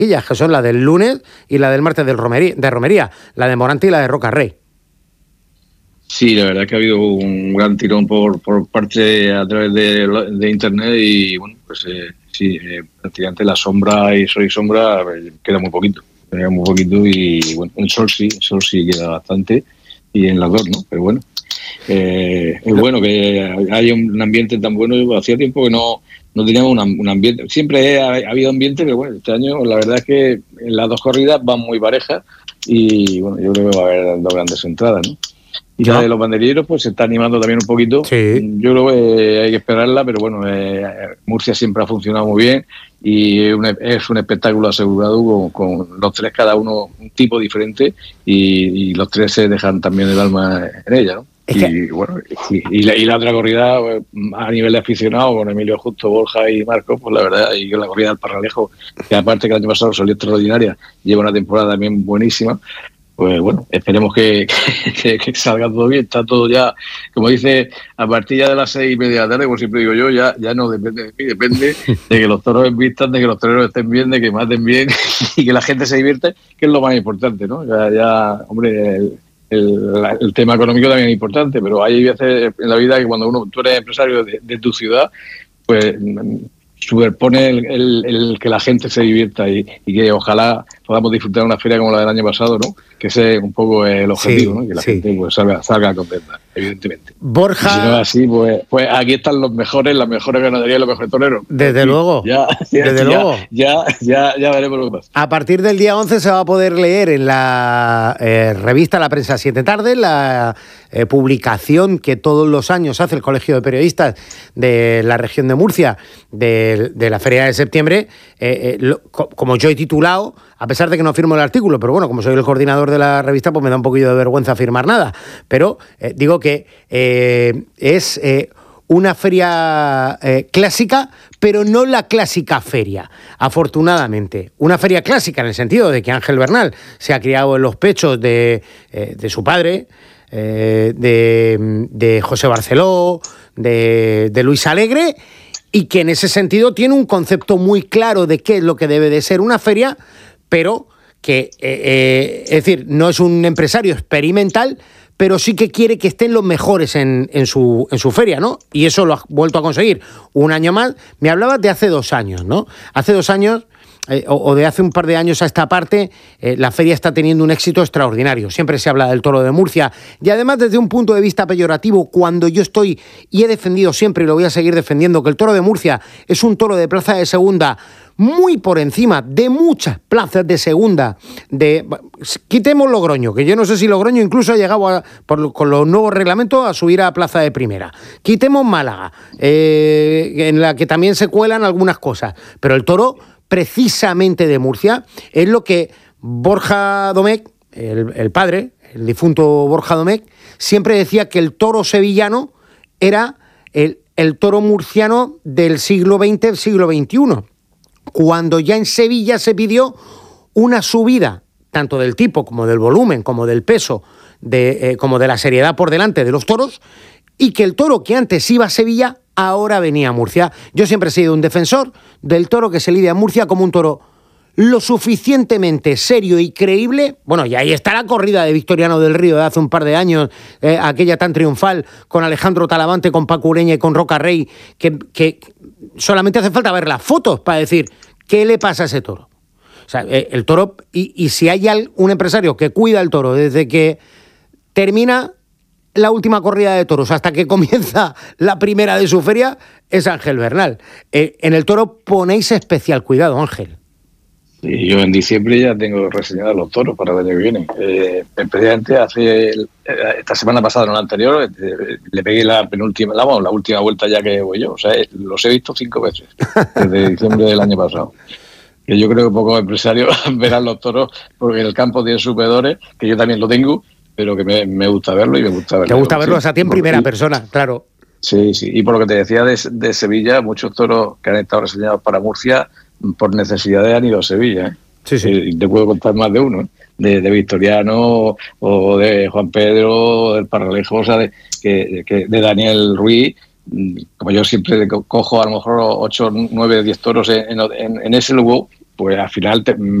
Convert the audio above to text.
que son la del lunes y la del martes de romería, la de Morante y la de Roca Rey. Sí, la verdad es que ha habido un gran tirón por parte a través de internet y bueno, pues prácticamente la sombra y sol y sombra queda muy poquito y bueno, el sol sí queda bastante y en las dos, ¿no? Pero bueno, es bueno que haya un ambiente tan bueno. Hacía tiempo que no teníamos un ambiente, siempre ha habido ambiente, pero bueno, este año la verdad es que en las dos corridas van muy parejas y bueno, yo creo que va a haber dos grandes entradas, ¿no? Y la de los banderilleros pues se está animando también un poquito. Sí. Yo creo que hay que esperarla, pero bueno, Murcia siempre ha funcionado muy bien y es un espectáculo asegurado con los tres, cada uno un tipo diferente y los tres se dejan también el alma en ella, ¿no? Y bueno, y la otra corrida a nivel de aficionado con Emilio Justo, Borja y Marcos, pues la verdad, y la corrida del Parralejo, que aparte que el año pasado salió extraordinaria, lleva una temporada también buenísima. Pues bueno, esperemos que salga todo bien. Está todo ya, como dice, a partir ya de las 6:30 de la tarde, como siempre digo yo, ya no depende de mí, depende de que los toros vistan, de que los toreros estén bien, de que maten bien y que la gente se divierte, que es lo más importante, ¿no? Ya hombre, el tema económico también es importante, pero hay veces en la vida que cuando tú eres empresario de tu ciudad, pues superpone el que la gente se divierta y que ojalá podamos disfrutar de una feria como la del año pasado, ¿no? Que ese es un poco el objetivo, ¿no? Que la gente pues salga contenta, evidentemente. Borja. Y si no es así, pues aquí están las mejores ganaderías, los mejores toreros. Desde luego. Luego. Ya veremos lo que pasa. A partir del día 11 se va a poder leer en la revista La Prensa 7 Tarde, la publicación que todos los años hace el Colegio de Periodistas de la región de Murcia de la Feria de Septiembre, como yo he titulado, a pesar de que no firmo el artículo, pero bueno, como soy el coordinador de la revista, pues me da un poquillo de vergüenza firmar nada. Pero digo que es una feria clásica, pero no la clásica feria, afortunadamente. Una feria clásica en el sentido de que Ángel Bernal se ha criado en los pechos de su padre, de José Barceló, de Luis Alegre, y que en ese sentido tiene un concepto muy claro de qué es lo que debe de ser una feria, pero que, es decir, no es un empresario experimental, pero sí que quiere que estén los mejores en su feria, ¿no? Y eso lo ha vuelto a conseguir un año más. Me hablabas de hace 2 años, ¿no? Hace 2 años, o de hace un par de años a esta parte, la feria está teniendo un éxito extraordinario. Siempre se habla del toro de Murcia. Y además, desde un punto de vista peyorativo, cuando yo estoy, y he defendido siempre, y lo voy a seguir defendiendo, que el toro de Murcia es un toro de plaza de segunda muy por encima de muchas plazas de segunda. Quitemos Logroño, que yo no sé si Logroño incluso ha llegado con los nuevos reglamentos a subir a plaza de primera. Quitemos Málaga, en la que también se cuelan algunas cosas. Pero el toro, precisamente de Murcia, es lo que Borja Domecq, el padre, el difunto Borja Domecq, siempre decía, que el toro sevillano era el toro murciano del siglo XX, siglo XXI. Cuando ya en Sevilla se pidió una subida, tanto del tipo como del volumen, como del peso, como de la seriedad por delante de los toros, y que el toro que antes iba a Sevilla, ahora venía a Murcia. Yo siempre he sido un defensor del toro que se lidia a Murcia como un toro lo suficientemente serio y creíble. Bueno, y ahí está la corrida de Victoriano del Río de hace un par de años, aquella tan triunfal con Alejandro Talavante, con Paco Ureña y con Roca Rey, que solamente hace falta ver las fotos para decir qué le pasa a ese toro. O sea, el toro, y si hay un empresario que cuida el toro desde que termina la última corrida de toros hasta que comienza la primera de su feria, es Ángel Bernal. En el toro ponéis especial cuidado, Ángel. Sí, yo en diciembre ya tengo reseñados los toros para el año que viene. Precisamente esta semana pasada, no la anterior, le pegué la última vuelta ya que voy yo. O sea, los he visto 5 veces desde diciembre del año pasado. Que yo creo que pocos empresarios verán los toros, porque en el campo tienen sus veedores, que yo también lo tengo, pero que me gusta verlo y me gusta verlo. Te gusta verlo, o sea, a ti en primera persona, claro. Sí. Y por lo que te decía de Sevilla, muchos toros que han estado reseñados para Murcia, por necesidades han ido a Sevilla, ¿eh? Sí. Y te puedo contar más de uno, ¿eh? De Victoriano, o de Juan Pedro, o del Parralejo, o sea, de Daniel Ruiz. Como yo siempre cojo a lo mejor 8, 9, 10 toros en ese lugar, pues al final